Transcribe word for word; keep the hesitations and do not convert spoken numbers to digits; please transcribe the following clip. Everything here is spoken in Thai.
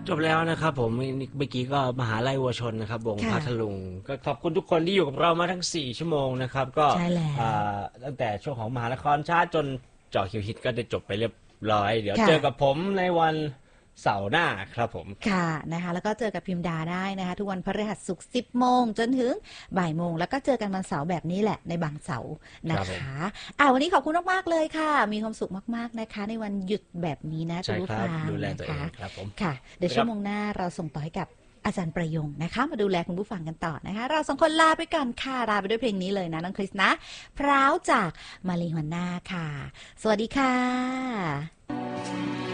จบแล้วนะครับผมเมื่อกี้ก็มหาลัยวัวชนนะครับวงพัทลุงก็ขอบคุณทุกคนที่อยู่กับเรามาทั้งสี่ชั่วโมงนะครับก็ตั้งแต่ช่วงของมหานครชาติจนเจาะคิวฮิตก็ได้จบไปเรียบร้อยเดี๋ยวเจอกับผมในวันเสาร์หน้าครับผมค่ะนะคะแล้วก็เจอกับพิมดาได้นะคะทุกวันพฤหัสศุกร์สิบโมงจนถึงบ่ายโมงแล้วก็เจอกันวันเสาร์แบบนี้แหละในบางเสาร์นะคะอ่าวันนี้ขอบคุณมากๆเลยค่ะมีความสุขมากๆนะคะในวันหยุดแบบนี้นะคุณผู้ฟังดูแลตัวเองครับผมค่ะเดี๋ยวชั่วโมงหน้าเราส่งต่อให้กับอาจารย์ประยงนะคะมาดูแลคุณผู้ฟังกันต่อนะคะเราสองคนลาไปก่อนค่ะลาไปด้วยเพลงนี้เลยนะน้องคริสนะพร้าวจากมาลีฮวาน่าค่ะสวัสดีค่ะ